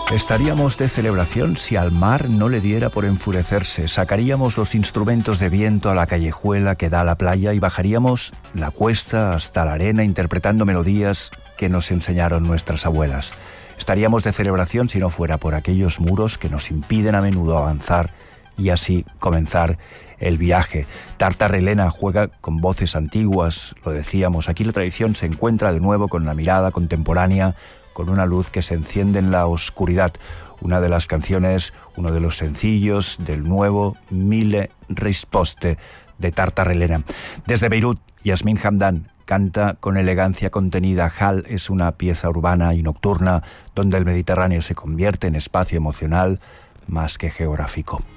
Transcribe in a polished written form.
Estaríamos de celebración si al mar no le diera por enfurecerse. Sacaríamos los instrumentos de viento a la callejuela que da a la playa y bajaríamos la cuesta hasta la arena interpretando melodías que nos enseñaron nuestras abuelas. Estaríamos de celebración si no fuera por aquellos muros que nos impiden a menudo avanzar y así comenzar el viaje. Tartarelena juega con voces antiguas, lo decíamos. Aquí la tradición se encuentra de nuevo con la mirada contemporánea, con una luz que se enciende en la oscuridad. Una de las canciones, uno de los sencillos del nuevo Mille Risposte de Tartarelena. Desde Beirut, Yasmine Hamdan canta con elegancia contenida. Hal es una pieza urbana y nocturna donde el Mediterráneo se convierte en espacio emocional más que geográfico.